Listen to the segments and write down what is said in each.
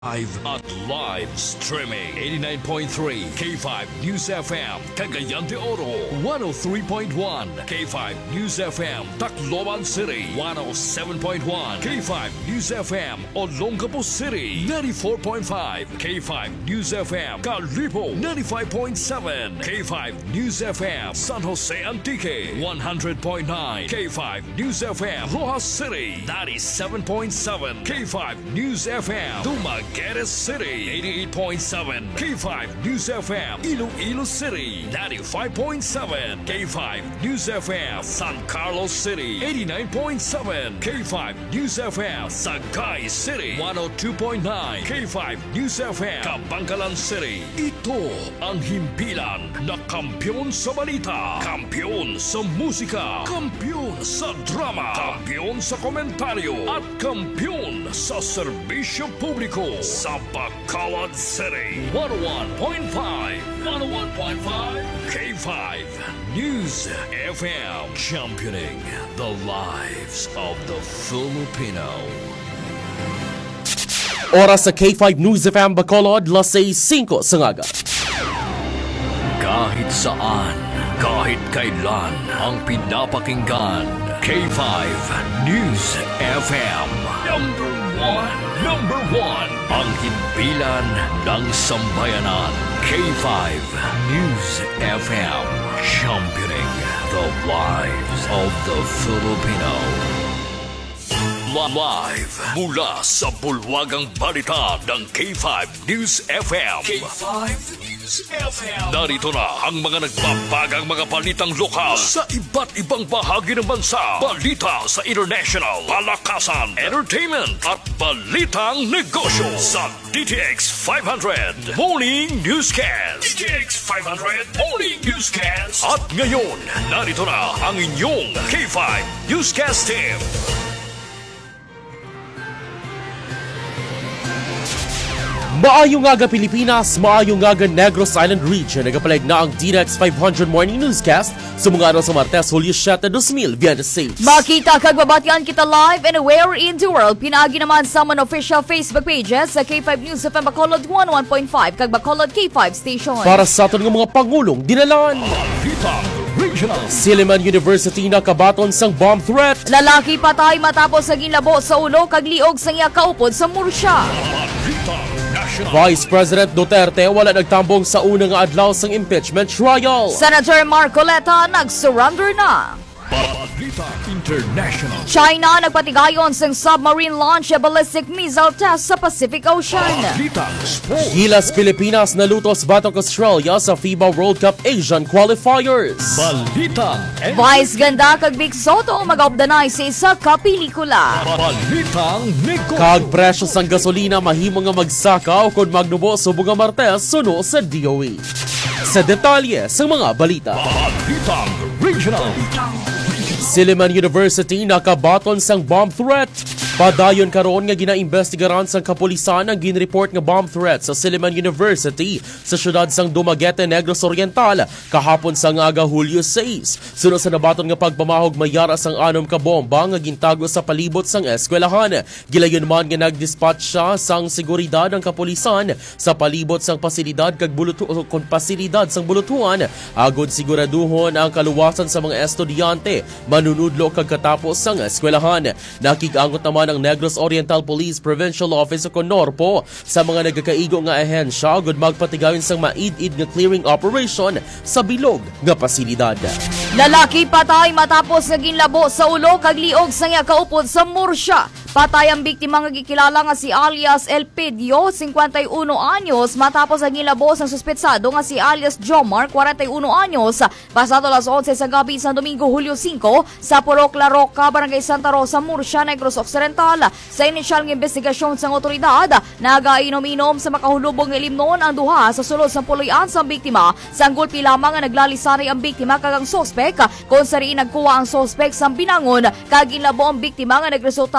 Live streaming 89.3 K5 News FM Cagayan de Oro, 103.1 K5 News FM Tacloban City, 107.1 K5 News FM Olongapo City, 94.5 K5 News FM Kalibo, 95.7 K5 News FM San Jose Antique, 100.9 K5 News FM Rojas City, 97.7 K5 News FM Dumaguete City, 88.7 K5 News FM Iloilo City, 95.7 K5 News FM San Carlos City, 89.7 K5 News FM Sagay City, 102.9 K5 News FM Kabangkalan City. Ito ang himpilan na kampiyon sa balita, kampiyon sa musika, kampiyon sa drama, kampiyon sa komentaryo, at kampiyon sa serbisyo publiko sa Bacolod City. 101.5 K5 News FM, championing the lives of the Filipino. Oras sa K5 News FM Bacolod, las 6:05 sa ngaga. Kahit saan, kahit kailan, ang pinapakinggan, K5 News FM. Number one, ang himpilan ng sambayanan, K5 News FM, championing the lives of the Filipino. Live mula sa bulwagang balita ng K5 News FM. K5 News FM. Narito na ang mga nagbabagang mga balitang lokal sa iba't ibang bahagi ng bansa. Balita sa international, palakasan, entertainment at balitang negosyo sa DTX 500 Morning Newscast. DTX 500 Morning Newscast. At ngayon, narito na ang inyong K5 Newscast team. Maayong aga Pilipinas, maayong aga Negros Island Region. Nagapalag na ang DTX 500 Morning Newscast sa mga araw sa Martes, Hulyo 7, 2026. Makita kagbabatian kita live and aware in the world. Pinagi naman sa mga official Facebook pages sa K5 News FM Bacolod 101.5 kag Bacolod K5 Station. Para sa aton ng mga pangulong dinalan. Silliman University na kabaton sang bomb threat. Lalaki patay matapos sa ginlabo sa ulo kag liog sa iya kaupod sa Murcia. Vice President Duterte wala nagtambong sa unang adlaw sang impeachment trial. Senator Marcoleta nag-surrender na. Balita International. China nagpatigayon sang submarine launch ballistic missile test sa Pacific Ocean. Balita Sports. Gilas Pilipinas nalutos batok Australia sa FIBA World Cup Asian Qualifiers. Balita Vice Ganda kag Vic Soto mag-obdanay sa isa ka pelikula. Balitang negosyo. Kag presyo sang gasolina mahimo nga magsakaw kung magnubo subong nga Martes suno sa DOE. Sa detalye sa mga balita. Balitang regional. Silliman University nakabaton sang bomb threat. Padayon karon nga ginaimbestigaran sang kapulisan ang ginreport nga bomb threat sa Silliman University sa syudad sang Dumaguete, Negros Oriental kahapon sang aga Hulyo 6. Sunod sa nabaton nga pagpamahog mayara sang 6 ka bomba nga gintago sa palibot sang eskwelahan. Gilayon man nga nagdispatch siya sang seguridad ang kapulisan sa palibot sang pasilidad kag pasilidad sang bulutuan agod siguraduhon ang kaluwasan sa mga estudyante manunudlo kag katapos sang eskwelahan. Nakigangot naman ang Negros Oriental Police Provincial Office o Norpo sa mga nagkakaigo nga ahensya agud magpatigayon sang maid-id nga clearing operation sa bilog nga pasilidad. Lalaki patay matapos nga ginlabo sa ulo kag liog sa iya kaupod sa Murcia. Patay ang biktima nga gikilala nga si alias Elpidio, 51 anyos, matapos ang ginlabo sa suspetsado nga si alias Jomar, 41 anyos, pasado las 11 sa gabi sa Domingo, Hulyo 5, sa Purok La Roca, Barangay Santa Rosa, Murcia, Negros Occidental. Sa inisyal nga investigasyon sa otoridad, nagainom-inom sa makahulubong nga limnon ang duha sa sulod sa puloy-an sa biktima. Sanggol lamang nga naglalisari ang biktima kag ang sospek, kung sa riin nagkuha ang sospek sa binangon, kag ginlabo ang biktima nga nagresulta sa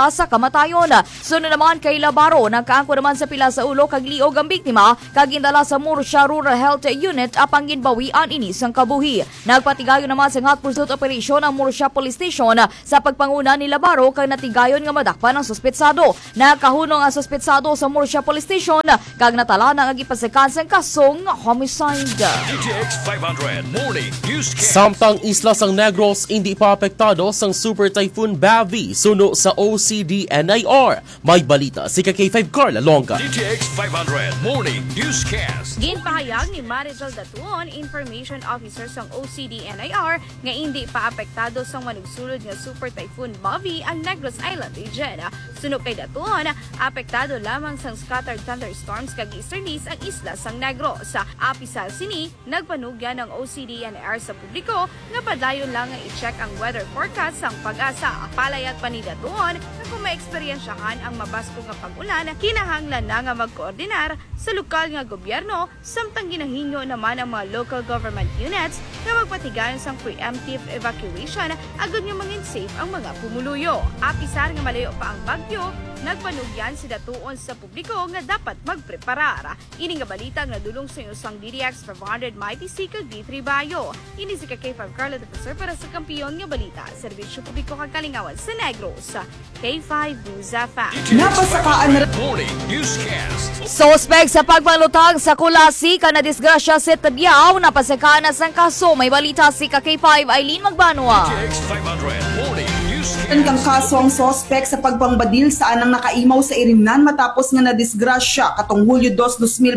kamatayon. Sunod naman kay Labaro, nagkaangko naman sa pila sa ulo kag liog ang biktima kag gindala sa Murcia Rural Health Unit apang ginbawian ini sang kabuhi. Nagpatigayon naman sa hot pursuit operation ang Murcia Police Station sa pagpanguna ni Labaro kag natigayon nga madakpan ang suspetsado. Nakahunong ang suspetsado sa Murcia Police Station kag natala na ang gipasikan sang kasong homicide. DTX 500 Morning Newscast. Samtang isla sang Negros hindi pa apektado sang Super Typhoon Bavi suno sa OCD-NIR. May balita si K5 Carla Longa. DTX 500 Morning Newscast. Ginpahayag ni Marisol Datuon, Information Officer sang OCD-NIR, nga hindi pa apektado sang manugsulod nga Super Typhoon Bavi ang Negros Island region. Suno kay Datuon, apektado lamang sang scattered thunderstorms kag easterlies ang isla sang Negros. Apisal sini, nagpanugyan ng OCD-NIR sa publiko nga padayon lang nga i-check ang weather forecast sang Pag-asa. Palayag pa ni Datuon na kung maeksperiensyahan ang mabasko nga pag-ulan, kinahanglan na nga magkoordinar sa lokal nga gobyerno, samtang ginahinyo naman ang mga local government units na magpatigayon sang preemptive evacuation agad nga mangin safe ang mga pumuluyo. Apisar nga malayo pa ang bagyo, nagpanugyan si Datuon sa publiko nga dapat magpreparar. Ini nga balita nga dulong sa sang DDX 500 Mighty C kag D3 Bayo. Ini si K5 Carla Defensor para sa kampiyon nga balita. Serbisyo publiko kag kalingawan sa Negros. K5 News FM. Napasakaan na Morning Newscast. Sospek sa pagbalutang sa Kulasi ka na disgrasya sa Tabiao, napasakaan na sang kaso. May balita si K5 Eileen Magbanwa. DTX 500 Morning Newscast. Kang kaso ang sospek sa pagpangbadil sa anang nakaimaw sa Irimnan matapos nga nadisgrasya katong Hulyo 2,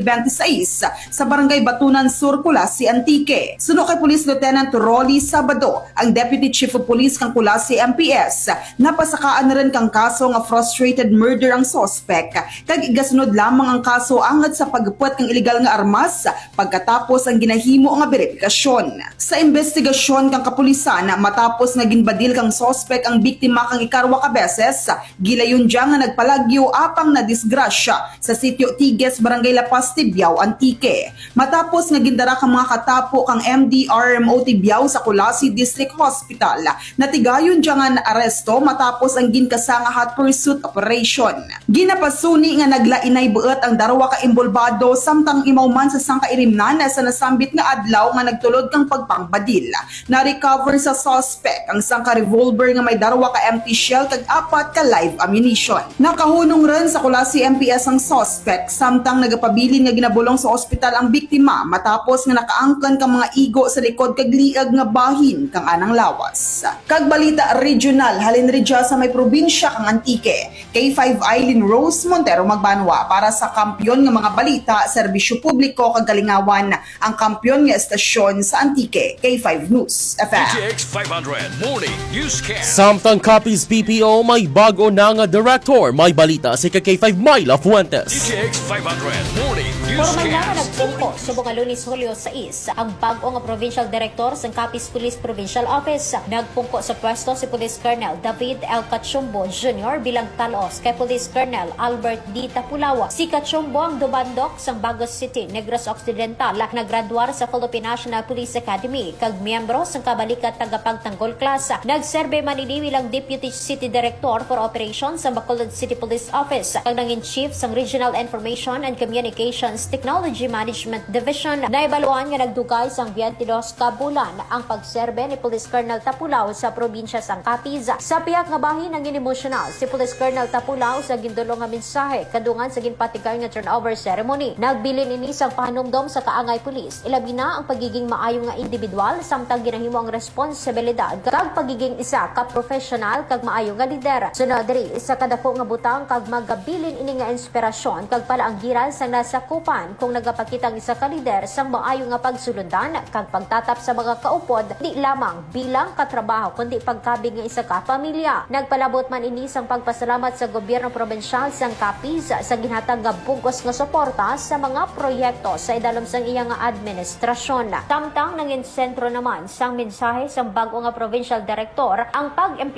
2026 sa Barangay Batunan Sur, Kulasi, Antique. Suno kay Police Lieutenant Rolly Sabado, ang Deputy Chief of Police kang Kulasi MPS, napasakaan na rin kang kaso nga frustrated murder ang sospek kag igasunod lamang ang kaso angad sa pagpuat kang illegal nga armas pagkatapos ang ginahimo nga verifikasyon. Sa investigasyon kang kapulisan matapos nga ginbadil kang sospek ang biktima kang ikarwa ka beses, gilayon diya nga nagpalagyo apang na disgrasya sa sitio Tiges, Barangay Lapas, Tibiao, Antique. Matapos nga gindara kang mga katapo kang MDRMO Tibiao sa Kulasi District Hospital, natigayon diya nga na-aresto matapos ang ginkasa nga hot pursuit operation. Ginapasuni nga naglainay buot ang darwa ka imbolbado samtang imawman sa sangkairimnan sa nasambit nga adlaw nga nagtulod kang pagpangbadil. Na-recover sa suspect ang sangka revolver nga may darwa ka empty shell kag apat ka live ammunition. Nakahunong rin sa Kulasi MPS ang suspect samtang nagapabilin nga ginabulong sa ospital ang biktima matapos nga nakaangkan kang mga igo sa likod kag liag nga bahin kang anang lawas. Kag balita regional halin ridya sa may probinsya kang Antique. K5 Eileen Rose Montero Magbanwa para sa kampyon nga mga balita, serbisyo publiko kag kalingawan, ang kampyon nga estasyon sa Antique. K5 News FM. DTX 500 Morning Newscast. Samtang Copies PPO may bago na nga director. May balita si K5 Myla Fuentes. DTX 500 Morning Formal na nga Newscast. nagpungko subong nga Lunes, Hulyo 6 ang bago nga Provincial Director sa Capiz Police Provincial Office. Nagpungko sa pwesto si Police Colonel David L. Cachumbo Jr. bilang talos kay Police Colonel Albert D. Tapulawa. Si Cachumbo ang dumandok sa Bagos City, Negros Occidental, naggraduar sa Philippine National Police Academy kag miyembro sa kabalikat tagapagtanggol klasa. Nagserbe man ini bilang Deputy City Director for Operations sa Bacolod City Police Office kag nangin Chief sa Regional Information and Communications Technology Management Division. Naibaluan nga nagdugay sang 22 ka bulan ang pagserbe ni Police Colonel Tapulaw sa probinsya sang Capiz. Sa piyak nga bahin ang emosyonal si Police Colonel Tapulaw sa gindulong nga mensahe kadungan sa ginpatigay nga turnover ceremony. Nagbilin ini sang pahanumdom sa kaangay pulis, ilabi na ang pagiging maayo nga individual samtang ginahimo ang responsibilidad kag pagiging isa ka professional kag maayo nga lider. Sunod diri isa kadako nga butang kag magabilin ini nga inspirasyon kag palaanggiran sang nasakupan kung nagapakita ang isa ka lider sang maayo nga pagsulundan kag pagtatap sa mga kaupod di lamang bilang katrabaho kundi pagkabig nga isa ka pamilya. Nagpalabot man ini sang pagpasalamat sa gobyerno probensyal sang Capiz sa ginhatag nga bugos nga suporta sa mga proyekto sa idalom sang iya nga administrasyon. Samtang nangin sentro naman sang mensahe sang bago nga provincial director ang pag-implement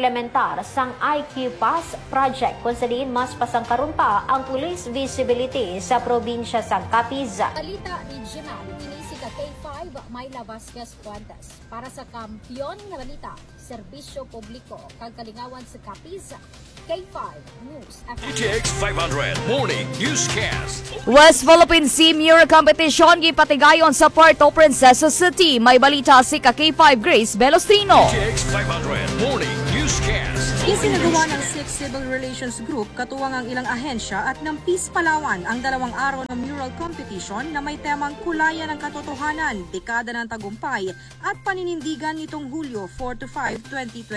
pag-implementar sang IQ Pass project kung saan mas pasangkaron pa ang police visibility sa probinsya sang Capiz. Balita Regional, inisika K5 Mayla Vasquez Fuentes para sa kampiyon nga balita, serbisyo publiko, kagkalingawan sa Capiz. K5 News FM. DTX 500 Morning Newscast. West Philippine Sea Mirror Competition gipatigayon sa Puerto Princesa City. May balita si K5 Grace Belostrino. DTX 500 Morning Newscast. Isinagawa ng 6 Civil Relations Group katuwang ang ilang ahensya at ng Peace Palawan ang 2 araw na mural competition na may temang Kulayan ng Katotohanan, Dekada ng Tagumpay at Paninindigan nitong Hulyo 4 to 5,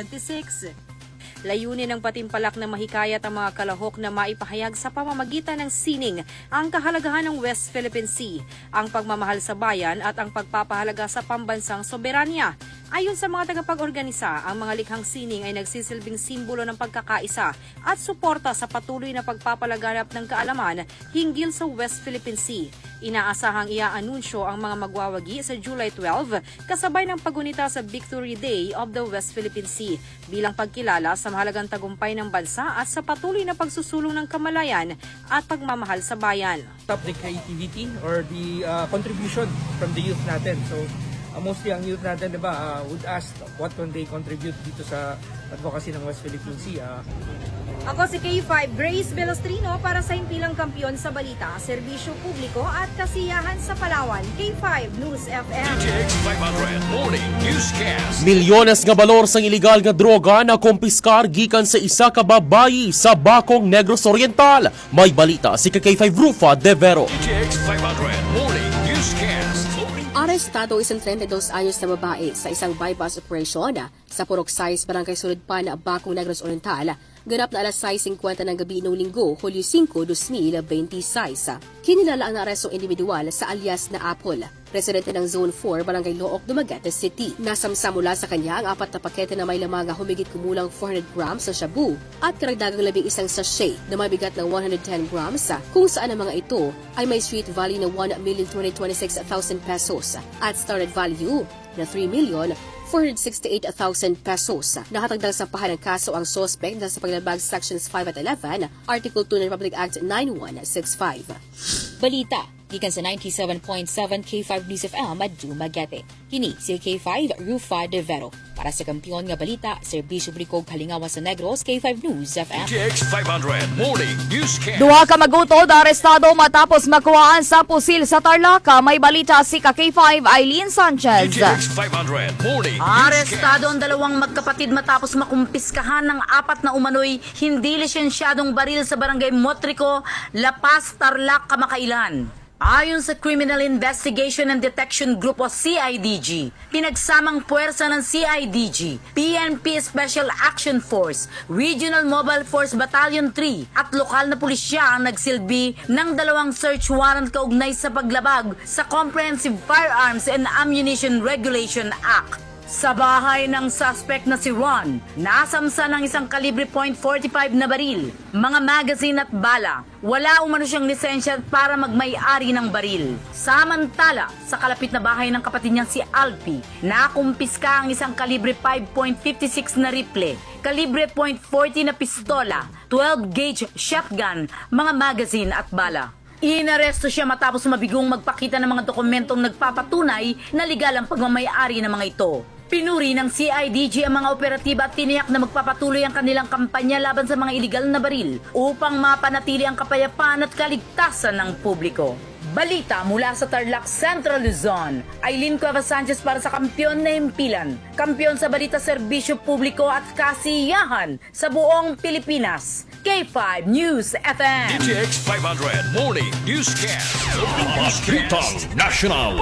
2026. Layunin ng patimpalak na mahikayat ang mga kalahok na maipahayag sa pamamagitan ng sining ang kahalagahan ng West Philippine Sea, ang pagmamahal sa bayan at ang pagpapahalaga sa pambansang soberanya. Ayon sa mga tagapag-organisa, ang mga likhang sining ay nagsisilbing simbolo ng pagkakaisa at suporta sa patuloy na pagpapalaganap ng kaalaman hinggil sa West Philippine Sea. Inaasahang iaanunsyo ang mga magwawagi sa July 12 kasabay ng pagunita sa Victory Day of the West Philippine Sea bilang pagkilala sa mahalagang tagumpay ng bansa at sa patuloy na pagsusulong ng kamalayan at pagmamahal sa bayan. Top the creativity or the contribution from the youth natin. So mostly ang youth natin, diba, would ask what can they contribute dito sa advocacy ng West Philippine Sea. Ako si K5 Grace Belostrino para sa himpilang kampiyon sa balita, serbisyo publiko at kasiyahan sa Palawan. K5 News FM. DTX 500 Morning Newscast. Milyones nga balor sang iligal nga droga na kumpiskar gikan sa isa ka babayi sa Bacong, Negros Oriental. May balita si K5 Rufa de Vero. DTX 500 Morning Newscast. Arestado isang 32 anyos na babae sa isang bypass operation sa Purok 6, Barangay Suludpan, Bacong, Negros Oriental. Ganap na alas 6:50 ng gabi noong Linggo, Hulyo 5, 2026. Kinilala ang naarestong individual sa alias na Apple, residente ng Zone 4, Barangay Looc, Dumaguete City. Nasamsa mula sa kanya ang 4 na pakete na may lamang humigit kumulang 400 grams sa shabu at karagdagang 11 sachet na may bigat ng 110 grams, kung saan ang mga ito ay may street value na 1,226,000 pesos at started value na 3,468,000 pesos. Nakatagdang sampahan ng kaso ang suspect dahil sa paglabag Sections 5 at 11, Article 2 ng Republic Act 9165. Balita gikan sa 97.7 K5 News FM at Dumaguete. Kini si K5 Rufa de Vero para sa kampiyon nga balita, serbisyo publiko kalingawan sa Negros, K5 News FM. DTX 500 Morning Newscast. Duha ka magutod arestado matapos makuhaan sa pusil sa Tarlac. May balita si K5 Eileen Sanchez. DTX 500 Morning Arestado ang 2 magkapatid matapos makumpiskahan ng 4 na umano'y hindi lisensyadong baril sa barangay Motrico, La Paz, Tarlac, kamakailan. Ayon sa Criminal Investigation and Detection Group o CIDG, pinagsamang puwersa ng CIDG, PNP Special Action Force, Regional Mobile Force Battalion 3 at lokal na pulisya ang nagsilbi ng 2 search warrant kaugnay sa paglabag sa Comprehensive Firearms and Ammunition Regulation Act. Sa bahay ng suspect na si Ron, nasamsa ng isang kalibre .45 na baril, mga magazine at bala. Wala umano siyang lisensya para magmay-ari ng baril. Samantala, sa kalapit na bahay ng kapatid niyang si Alpi, nakumpiska ang isang kalibre 5.56 na rifle, kalibre .40 na pistola, 12-gauge shotgun, mga magazine at bala. Inaresto siya matapos mabigong magpakita ng mga dokumentong nagpapatunay na legal ang pagmamay-ari ng mga ito. Pinuri ng CIDG ang mga operatiba at tiniyak na magpapatuloy ang kanilang kampanya laban sa mga iligal na baril upang mapanatili ang kapayapaan at kaligtasan ng publiko. Balita mula sa Tarlac Central Luzon, Eileen Cueva Sanchez para sa kampiyon na himpilan, kampiyon sa balita, serbisyo publiko at kasiyahan sa buong Pilipinas. K5 News FM. DTX 500 Morning Newscast. Balitang National.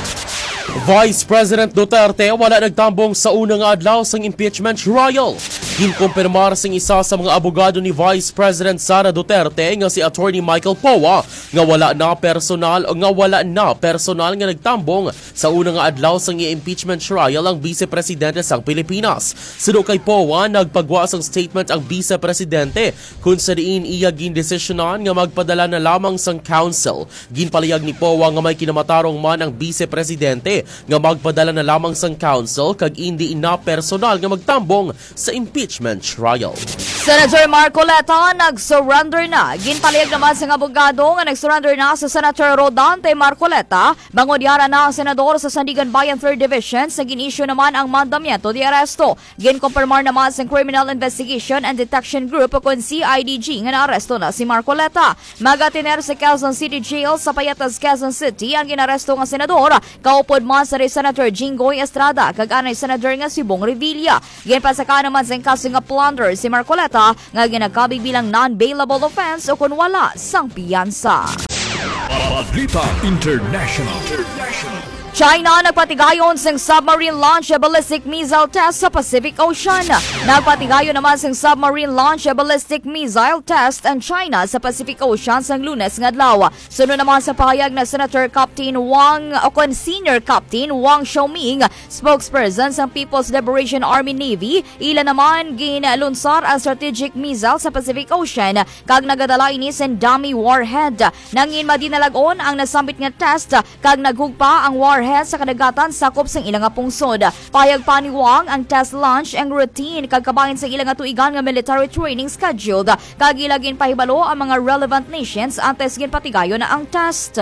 Vice President Duterte wala nagtambong sa unang adlaw sang impeachment trial. Ginkumpirmar sing isa sa mga abogado ni Vice President Sara Duterte nga si Attorney Michael Poa nga wala na personal nga nagtambong sa unang nga adlaw sang i-impeachment trial ang Vice Presidente sang Pilipinas. Suno kay Poa, nagpagwa sang statement ang Vice Presidente kung sa diin iya gindesisyonan nga magpadala na lamang sang council. Ginpaliyag ni Poa nga may kinamatarong man ang Vice Presidente nga magpadala na lamang sang council kag hindi ina personal nga magtambong sa impeachment trial. Senator Marcoleta nag-surrender na. Ginpaliyag naman sa abogado nga nag-surrender na sa Senator Rodante Marcoleta. Bangodyara na ang senador sa Sandigan Bayan 3rd Division sa gin-issue naman ang mandamiento de aresto. Ginkumpirmar naman sa Criminal Investigation and Detection Group o kung CIDG nga naaresto na si Marcoleta. Magatiner sa Quezon City Jail sa Payatas, Quezon City ang ginaresto nga senador. Kaupod man sa Senator Jinggoy Estrada kag anay senador nga si Bong Revilla. Ginpasaka naman sa kaso nga plunder si Marcoleta nga ginagkabi bilang non-bailable offense o kung wala sang piyansa. Balita International. China nagpatigayon sang submarine launch ballistic missile test sa Pacific Ocean. Nagpatigayon naman sang submarine launch ballistic missile test ang China sa Pacific Ocean sang Lunes nga adlaw. Sunod naman sa pahayag na Senator Captain Wang o Senior Captain Wang Xiaoming, spokesperson sang People's Liberation Army Navy, ila naman ginalunsar ang strategic missile sa Pacific Ocean kag nagadala ini sang dummy warhead. Nangin madinalagon ang nasambit nga test kag naghugpa ang warhead sa kadagatan sakop sang ilang nga pungsod. Payag pa ni Wang ang test launch ang routine kag kabahin sa ilang nga tuigan nga military training scheduled kag ilagin pahibalo ang mga relevant nations antes ginpatigayon na ang test.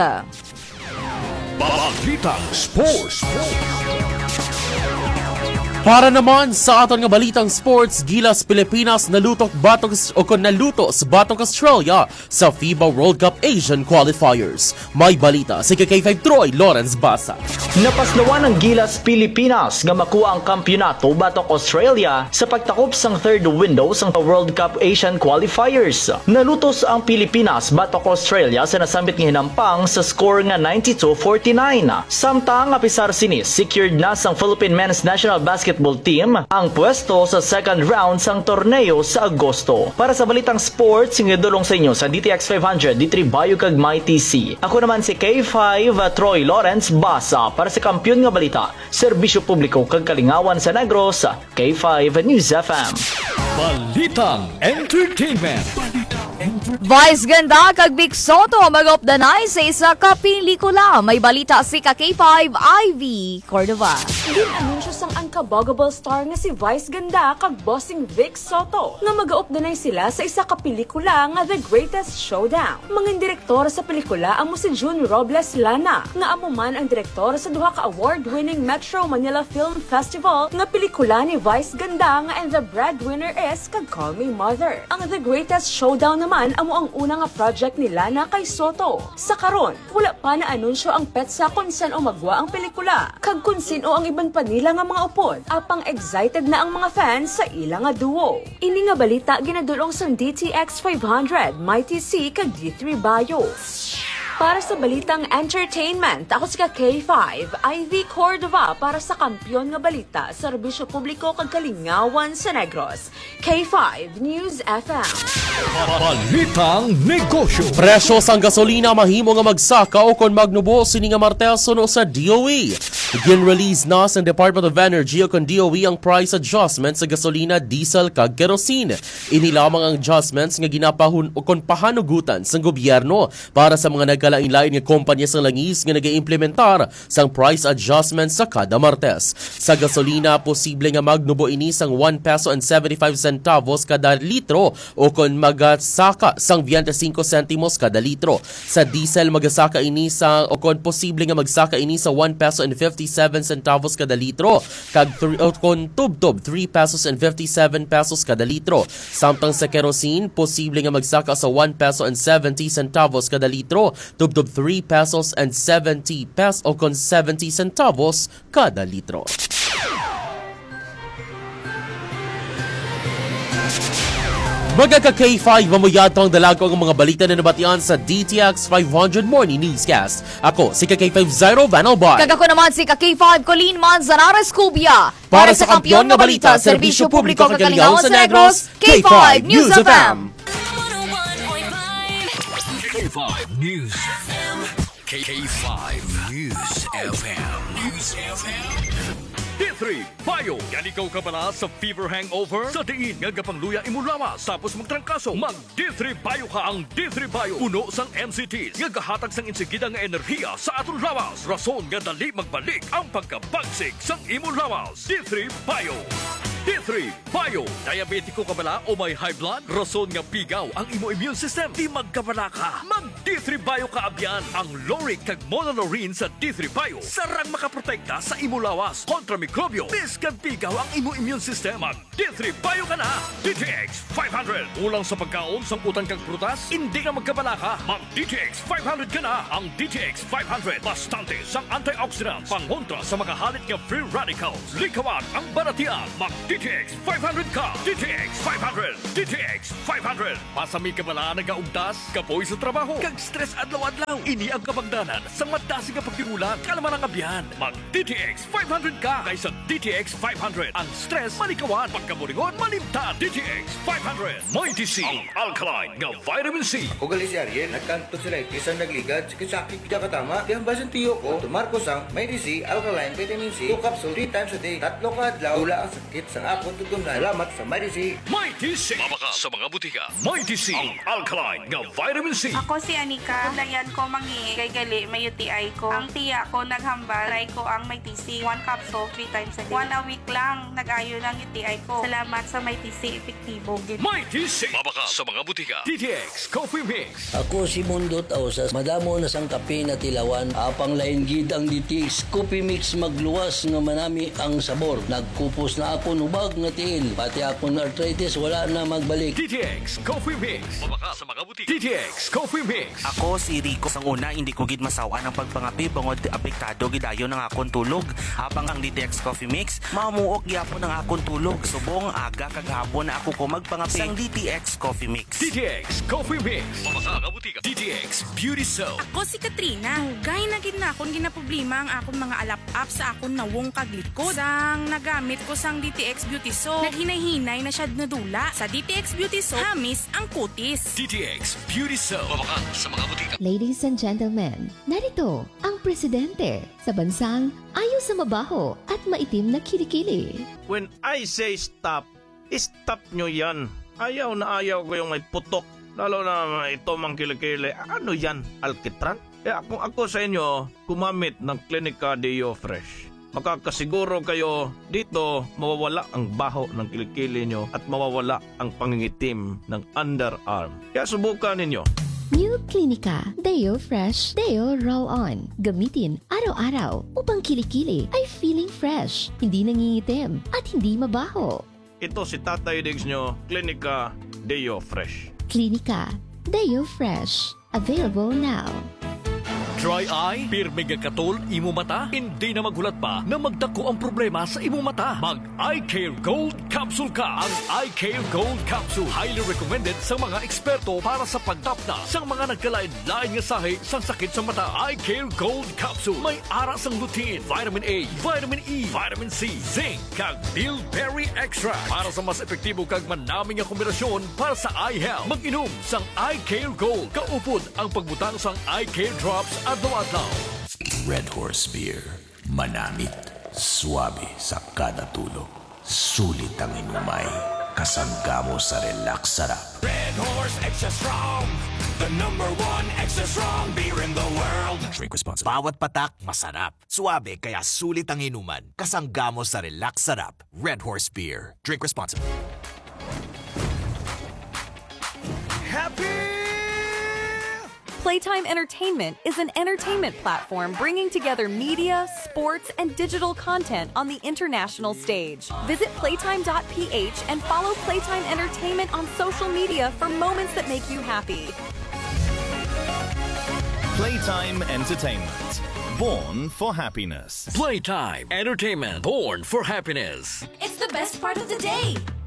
Balita Sports. Para naman sa aton nga balitang sports, Gilas Pilipinas naluto sa Batong Australia sa FIBA World Cup Asian Qualifiers. May balita si K5 Troy Lawrence Basa. Napaslawan ng Gilas Pilipinas nga makuha ang kampyonato Batong Australia sa pagtakop sang third window sang World Cup Asian Qualifiers. Nalutos ang Pilipinas Batong Australia sa nasambit nga hinampang sa score nga 92-49. Samtang apisar sinis secured na sang Philippine Men's National Basketball Team ang pwesto sa second round sang torneo sa Agosto. Para sa balitang sports, singadulong sa inyo sa DTX 500, D3 Bayo kag My TC. Ako naman si K5 Troy Lawrence Basa para sa kampyon nga balita, serbisyo publiko kag kalingawan sa Negros, K5 News FM. Balitang Entertainment. Vice Ganda kag Vic Soto mag-updanay sa isa ka pelikula. May balita si K5 Ivy Cordova. Ginanunsyo sang unkabuggable star nga si Vice Ganda kag bossing Vic Soto nga mag-updanay sila sa isa ka pelikula nga The Greatest Showdown. Mga direktor sa pelikula amo si June Robles Lana nga amo man ang direktor sa duha ka award-winning Metro Manila Film Festival nga pelikula ni Vice Ganda nga and the breadwinner is kag Call Me Mother. Ang The Greatest Showdown naman amo ang una nga project ni Lana kay Soto. Sa karon, wala pa na anunsyo ang petsa kung saan o magwa ang pelikula. Kag kung sino ang iban pa nila nga mga upod. Apang excited na ang mga fans sa ilang nga duo. Ini nga balita ginadulong sa DTX 500, My TC kag D3 Bayo. Para sa balitang entertainment, ako si K5, Ivy Cordova para sa kampyon nga balita, serbisyo publiko kag kalingawan sa Negros. K5 News FM. Balitang negosyo. Presyo sang gasolina mahimo nga magsaka o kon magnubo sini nga martes suno sa DOE. Gin-release na sa Department of Energy o kon DOE ang price adjustment sa gasolina, diesel kag kerosene. Ini lamang ang adjustments nga ginapahun o kon pahanugutan sa gobyerno para sa mga nagkalain-lain nga kompanya sa langis nga nag-implementar sang price adjustment sa kada martes. Sa gasolina, posible nga magnubo ini sang 1 peso and 75 centavos kada litro o kon magasaka sang 25 centimos kada litro. Sa diesel, magasaka ini sa o kon posible nga magsaka ini sa 1 peso and 57 centavos kada litro kag kon tubtob 3 pesos and 57 pesos kada litro. Samtang sa kerosene, posible nga magsaka sa 1 peso and 70 centavos kada litro, tubtob 3 pesos and 70 pesos o kon 70 centavos kada litro. Mga ka-K5, mamuyad ang dalago ang mga balita na nabatian sa DTX 500 Morning Newscast. Ako, si ka-K5 Zyro Vanalbar. Kagako naman si ka-K5 Colleen Manzanares Cubia. Para sa kampyon na balita, serbisyo publiko kagalingawan sa Negros, K5 News FM. K5 News FM. K5 News FM. News FM. D3 Bayo. Yan ikaw ka pala sa fever hangover? Sa diin nga gapangluya imulawas tapos magtrangkaso. Mag D3 Bayo ka ang D3 Bayo. Puno sang MCTs. Nga gahatag sang insigida nga enerhiya sa atong lawas. Rason nga dali magbalik ang pagkabagsik sang imulawas. D3 Bayo. D3 Bayo. Diabetiko ka bala o may high blood? Rason nga pigaw ang imo immune system. Di magkabala ka. Mag D3 Bayo ka abyan. Ang Loric kag Monolaurin sa D3 Bayo. Sarang makaprotekta sa imo lawas kontra mikrobyo. Biskan pigaw ang imo immune system. Mag D3 Bayo ka na. DTX 500. Ulang sa pagkaon sang utang kag prutas? Hindi na magkabala ka. Mag DTX 500 ka na. Ang DTX 500. Bastante sang antioxidants. Pangontra sa makahalit nga free radicals. Likawan ang baratian. Mag DTX 500 ka. DTX 500. DTX 500. Pasami ka bala nagaugtas? Kapoy sa trabaho. Kag stress adlaw-adlaw. Ini ang kabangdanan sa madasi nga pagtimulan. Kalaman ang abyan. Mag DTX 500 ka kaysa DTX 500. Ang stress malikawan. Pagkaburingon malimtan. DTX 500. May DC. Ang alkaline nga vitamin C. Ako gali si Ariel. Nagkanto sila isang nagligad. Sakit ka katama. Di ang basan tiyo ko. Tumarko sang may DC, alkaline, vitamin C. 2 capsule 3 times a day. 3 ka adlaw. Wala ang sakit sa ako tutunan. Salamat sa may DC. May DC. Mabaka sa mga butika. May DC. Ang alkaline nga vitamin C. Ako si Anika. Kulayan ko mangi kay gali may UTI ko. Ang tiya ko naghambal. Try ko ang may TC. 1 capsule 3 times a day. 1 a week lang nag-ayo ng UTI ko. Salamat sa may TC. Epektibo. May TC. Mabaka sa mga butika. DTX Coffee Mix. Ako si Mundo Tausas. Madamo na sang kape na tilawan. Apang lain gid ang DTX Coffee Mix magluwas nga manami ang sabor. Nagkupos na ako nubag nga tiil. Pati ako na arthritis wala na magbalik. DTX Coffee Mix. Mabaka sa mga butika. DTX Coffee Mix. Ako si Rico. Sang una hindi ko gid masawa ng pagpangapi bangod apektado gidayon ng akong tulog. Habang ang DTX Coffee Mix mamuok gyapon ng akong tulog. Subong aga kag hapon na ako ko magpangapi sang DTX Coffee Mix. DTX Coffee Mix. Mabaka sa mga butika. DTX Beauty Soap. Ako si Katrina. Hugay na gid na akong ginaproblema ang akong mga alap-up sa akong nawong kaglikod. Sang nagamit ko sang DTX Beauty Soap. Naghinay-hinay na siya nadula. Sa DTX Beauty Soap, hamis ang kutis. DTX Beauty Soap. Mabaka sa mga butika. Ladies and gentlemen, narito ang presidente sa bansang ayaw sa mabaho at maitim na kilikili. When I say stop, stop nyo yan. Ayaw na ayaw ko yung may putok. Lalo na ito mang kilikili. Ano yan? Alkitran? Kung ako sa inyo, gumamit ng Clinica Deo Fresh. Makakasiguro kayo dito mawawala ang baho ng kilikili nyo at mawawala ang pangingitim ng underarm. Kaya subukan ninyo. New Clinica Deo Fresh Deo Roll-On. Gamitin araw-araw upang kilikili ay feeling fresh, hindi nangingitim at hindi mabaho. Ito si Tatay Diggs nyo, Clinica Deo Fresh. Clinica Deo Fresh. Available now. Dry eye? Pirmi nga katol, imo mata? Hindi na maghulat pa na magdako ang problema sa imo mata. Mag Eye Care Gold Capsule ka. Ang Eye Care Gold Capsule highly recommended sa mga eksperto para sa pagtapna sa mga nagkalain-lain nga sahi sa sakit sa mata. Eye Care Gold Capsule. May ara sang lutein, vitamin A, vitamin E, vitamin C, zinc, kag bilberry extract para sa mas epektibo kag manaming nga kombinasyon para sa eye health. Mag-inom sang Eye Care Gold. Kaupod ang pagbutang sang Eye Care Drops adlaw-adlaw. Red Horse Beer. Manamit. Suabe sa kada tulog. Sulit ang inumay. Kasangga mo sa relax sarap. Red Horse Extra Strong. The #1 extra strong beer in the world. Drink responsibly. Bawat patak, masarap. Suabe, kaya sulit ang inuman. Kasangga mo sa relax sarap. Red Horse Beer. Drink responsibly. Happy! Playtime Entertainment is an entertainment platform bringing together media, sports, and digital content on the international stage. Visit playtime.ph and follow Playtime Entertainment on social media for moments that make you happy. Playtime Entertainment. Born for happiness. Playtime Entertainment. Born for happiness. It's the best part of the day.